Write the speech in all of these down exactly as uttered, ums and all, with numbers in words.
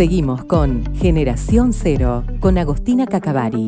Seguimos con Generación Cero, con Agostina Cacavari.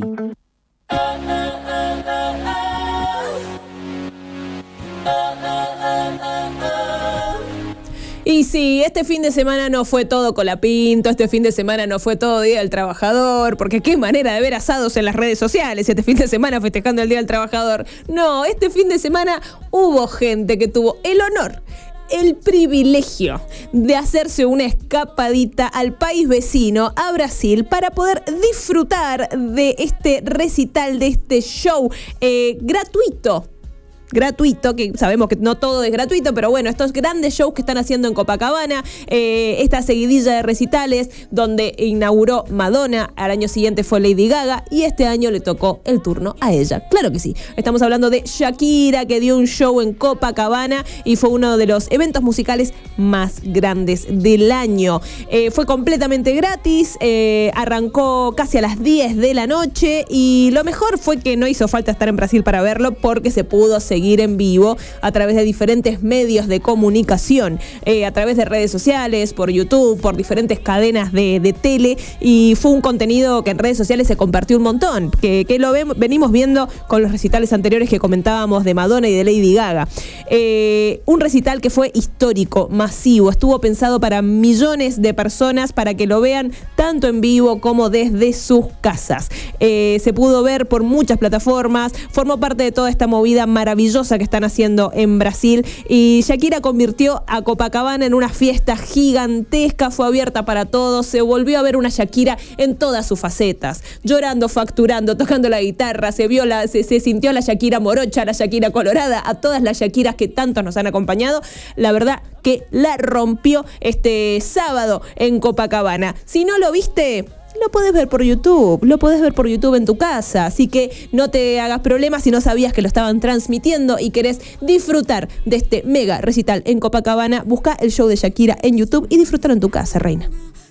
Y sí, este fin de semana no fue todo colapinto, este fin de semana no fue todo Día del Trabajador, porque qué manera de ver asados en las redes sociales este fin de semana festejando el Día del Trabajador. No, este fin de semana hubo gente que tuvo el honor, el privilegio de hacerse una escapadita al país vecino, a Brasil, para poder disfrutar de este recital, de este show eh, gratuito. gratuito, que sabemos que no todo es gratuito, pero bueno, estos grandes shows que están haciendo en Copacabana, eh, esta seguidilla de recitales donde inauguró Madonna, al año siguiente fue Lady Gaga y este año le tocó el turno a ella. Claro que sí, estamos hablando de Shakira, que dio un show en Copacabana y fue uno de los eventos musicales más grandes del año. Eh, fue completamente gratis, eh, arrancó casi a las diez de la noche y lo mejor fue que no hizo falta estar en Brasil para verlo porque se pudo seguir en vivo a través de diferentes medios de comunicación, eh, a través de redes sociales, por YouTube, por diferentes cadenas de, de tele, y fue un contenido que en redes sociales se compartió un montón, que, que lo ven, venimos viendo con los recitales anteriores que comentábamos de Madonna y de Lady Gaga. Eh, un recital que fue histórico, masivo, estuvo pensado para millones de personas para que lo vean tanto en vivo como desde sus casas. Eh, se pudo ver por muchas plataformas, formó parte de toda esta movida maravillosa que están haciendo en Brasil, y Shakira convirtió a Copacabana en una fiesta gigantesca, fue abierta para todos, se volvió a ver una Shakira en todas sus facetas, llorando, facturando, tocando la guitarra, se vio la, se, se sintió la Shakira morocha, la Shakira colorada, a todas las Shakiras que tantos nos han acompañado. La verdad que la rompió este sábado en Copacabana. Si no lo viste, lo podés ver por YouTube, lo podés ver por YouTube en tu casa, así que no te hagas problemas si no sabías que lo estaban transmitiendo y querés disfrutar de este mega recital en Copacabana. Busca el show de Shakira en YouTube y disfrútalo en tu casa, reina.